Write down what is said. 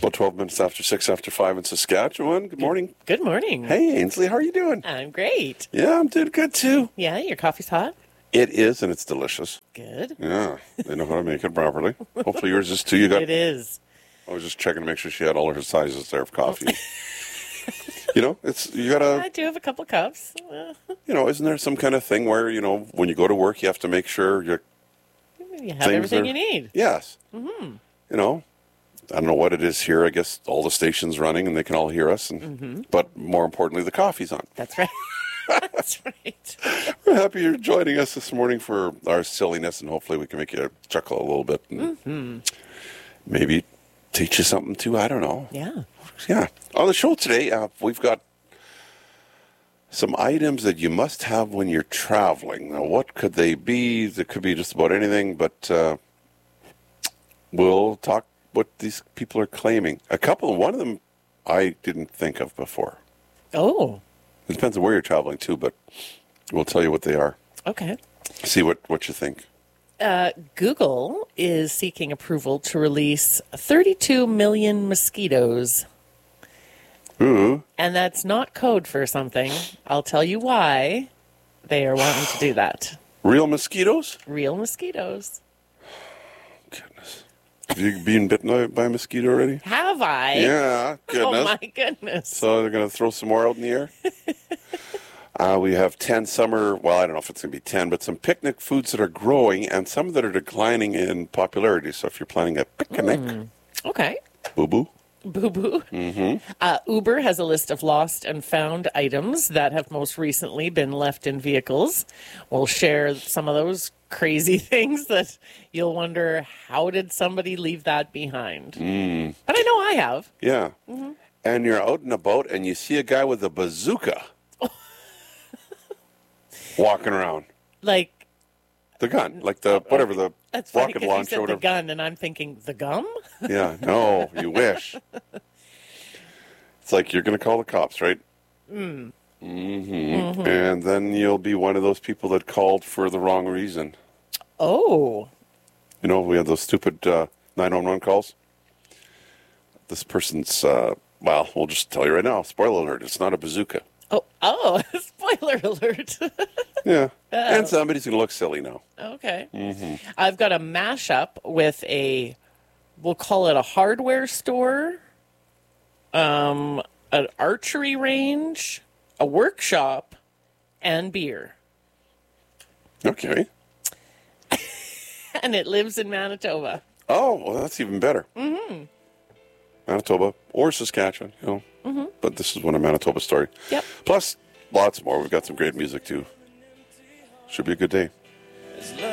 About 12 minutes after 6 after 5 in Saskatchewan. Good morning. Good morning. Hey, Ainsley, how are you doing? I'm great. Yeah, I'm doing good too. Yeah, your coffee's hot? It is, and it's delicious. Good. Yeah, they know how to make it properly. Hopefully yours is too. You got. It is. I was just checking to make sure she had all her sizes there of coffee. You gotta. I do have a couple cups. Isn't there some kind of thing where when you go to work, you have to make sure You have everything you need. Yes. Mm-hmm. I don't know what it is here. I guess all the stations running and they can all hear us. But more importantly, the coffee's on. That's right. That's right. We're happy you're joining us this morning for our silliness, and hopefully we can make you chuckle a little bit and maybe teach you something too. I don't know. Yeah. Yeah. On the show today, we've got some items that you must have when you're traveling. Now, what could they be? It could be just about anything, but we'll talk what these people are claiming. One of them I didn't think of before. Oh. It depends on where you're traveling to, but we'll tell you what they are. Okay. See what you think. Google is seeking approval to release 32 million mosquitoes. Ooh. And that's not code for something. I'll tell you why they are wanting to do that. Real mosquitoes? Real mosquitoes. Goodness. Have you been bitten by a mosquito already? Have I? Yeah, goodness. Oh, my goodness. So they're going to throw some more out in the air? We have 10 summer, well, I don't know if it's going to be 10, but some picnic foods that are growing and some that are declining in popularity. So if you're planning a picnic, Okay. boo-boo. Boo-boo. Uber has a list of lost and found items that have most recently been left in vehicles. We'll share some of those crazy things that you'll wonder, how did somebody leave that behind? But I know I have. Yeah. And you're out and about and you see a guy with a bazooka walking around. Like, The gun, like the that's funny rocket because you launcher. said the gun, and I'm thinking, the gum? Yeah, no, you wish. It's like you're going to call the cops, right? And then you'll be one of those people that called for the wrong reason. Oh. We have those stupid 911 calls. This person's, we'll just tell you right now, spoiler alert, it's not a bazooka. Oh, spoiler alert. Yeah, and somebody's going to look silly now. Okay. I've got a mashup with we'll call it a hardware store, an archery range, a workshop, and beer. Okay. And it lives in Manitoba. Oh, well, that's even better. Manitoba or Saskatchewan, But this is one of Manitoba story. Yep. Plus, lots more. We've got some great music, too. Should be a good day.